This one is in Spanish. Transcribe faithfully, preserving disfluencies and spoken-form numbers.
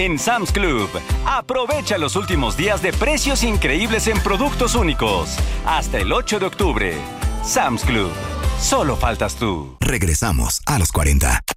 en Sam's Club. Aprovecha los últimos días de precios increíbles en productos únicos. Hasta el ocho de octubre. Sam's Club. Solo faltas tú. Regresamos a los cuarenta.